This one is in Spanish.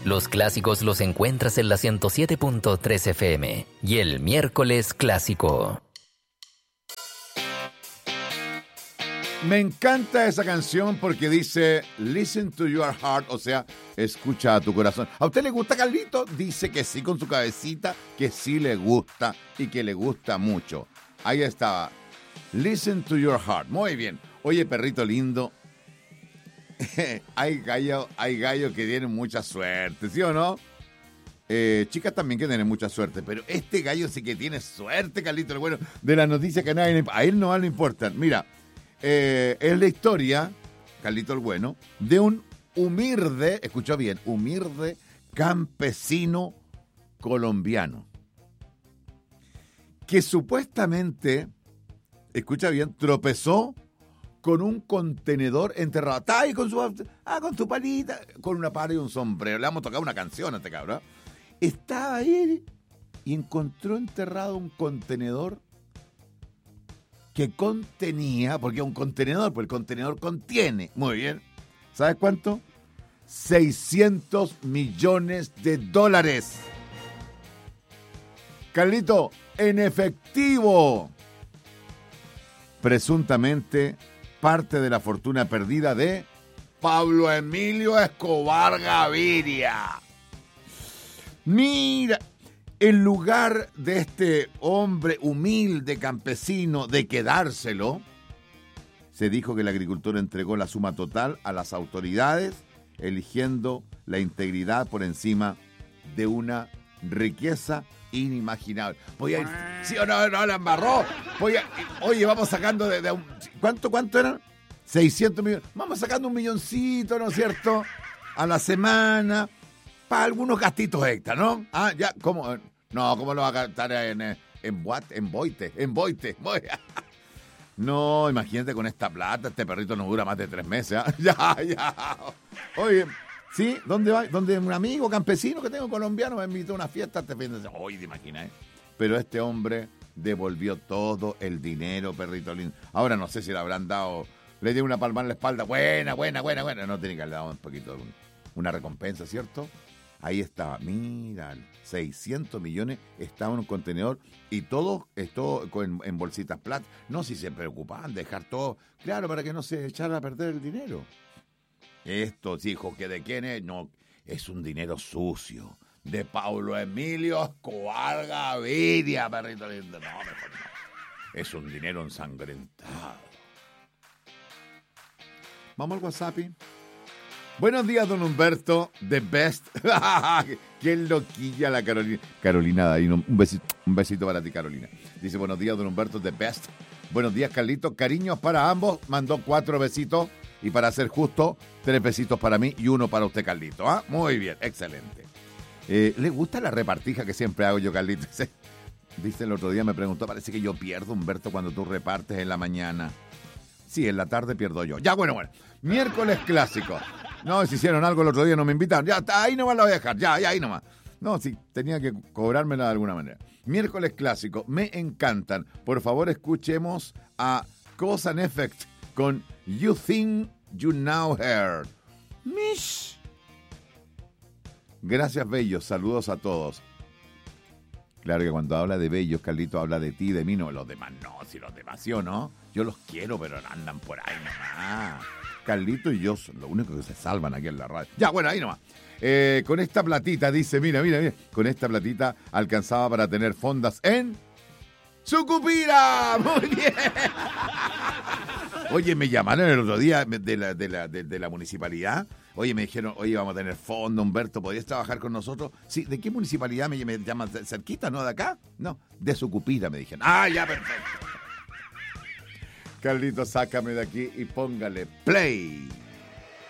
Los clásicos los encuentras en la 107.3 FM y el miércoles clásico. Me encanta esa canción porque dice Listen to your heart, o sea, escucha a tu corazón. ¿A usted le gusta, Carlito? Dice que sí con su cabecita, que sí le gusta y que le gusta mucho. Ahí estaba. Listen to your heart. Muy bien. Oye, perrito lindo. hay gallos que tienen mucha suerte, ¿sí o no? Chicas también que tienen mucha suerte, pero este gallo sí que tiene suerte, Carlito, bueno, de las noticias que a él no le importan. Mira, es la historia, Carlito el Bueno, de un humilde, escuchó bien, humilde campesino colombiano que supuestamente, escucha bien, tropezó con un contenedor enterrado. Está ahí con su palita, con una pala y un sombrero. Le vamos a tocar una canción a este cabrón. Estaba ahí y encontró enterrado un contenedor que contenía, porque es un contenedor, pues el contenedor contiene, muy bien, ¿sabes cuánto? $600 millones. Carlito, en efectivo. Presuntamente parte de la fortuna perdida de Pablo Emilio Escobar Gaviria. Mira, en lugar de este hombre humilde campesino de quedárselo, se dijo que el agricultor entregó la suma total a las autoridades, eligiendo la integridad por encima de una riqueza inimaginable. Podía ir, ¿sí o no la embarró? Oye, vamos sacando de un... ¿Cuánto eran? 600 millones. Vamos sacando un milloncito, ¿no es cierto? A la semana, para algunos gastitos extra, ¿no? Ah, ya, ¿cómo? No, ¿cómo lo va a gastar en Boite? No, imagínate con esta plata, este perrito no dura más de 3 meses, ¿eh? Ya. Oye, ¿sí? ¿Dónde va? ¿Dónde un amigo campesino que tengo colombiano me invitó a una fiesta este fin de semana? Oye, ¿te imaginas? Pero este hombre devolvió todo el dinero, perrito lindo. Ahora no sé si le habrán dado, le dio una palma en la espalda. Buena. No tiene que haberle dado un poquito, una recompensa, ¿cierto? Ahí estaba, mira, 600 millones, estaba en un contenedor y todo esto en bolsitas plata. No, si se preocupaban de dejar todo, claro, para que no se echara a perder el dinero. Esto, hijo, que de quién es, no, es un dinero sucio, de Pablo Emilio Escobar Gaviria, perrito lindo. No, mejor no. Es un dinero ensangrentado. Vamos al WhatsApp. Buenos días, don Humberto, The Best. Qué loquilla la Carolina. Carolina, ahí un besito para ti, Carolina. Dice, buenos días, don Humberto, The Best. Buenos días, Carlito. Cariños para ambos. Mandó 4 besitos. Y para ser justo, 3 besitos para mí y 1 para usted, Carlito. ¿Ah? Muy bien, excelente. ¿Le gusta la repartija que siempre hago yo, Carlito? Dice, el otro día me preguntó, parece que yo pierdo, Humberto, cuando tú repartes en la mañana. Sí, en la tarde pierdo yo. Ya, bueno. Miércoles clásico. No, si hicieron algo el otro día no me invitaron. Ya, ahí nomás la voy a dejar. Ya, ahí nomás. No, sí, tenía que cobrármela de alguna manera. Miércoles clásico. Me encantan. Por favor, escuchemos a Cause and Effect con You Think You Now Heard. Mish. Gracias, bellos. Saludos a todos. Claro que cuando habla de bellos, Carlito habla de ti, de mí, no. Los demás no, si los demás sí o no. Yo los quiero, pero andan por ahí nomás. Carlito y yo son los únicos que se salvan aquí en la radio. Ya, bueno, ahí nomás. Con esta platita, dice, mira. Con esta platita alcanzaba para tener fondas en Sucupira. Muy bien. Oye, me llamaron el otro día de la municipalidad. Oye, me dijeron, oye, vamos a tener fondo, Humberto, ¿podrías trabajar con nosotros? Sí, ¿de qué municipalidad me llaman? ¿Cerquita, no? ¿De acá? No, de Sucupira, me dijeron. Ah, ya, perfecto. Carlito, sácame de aquí y póngale play.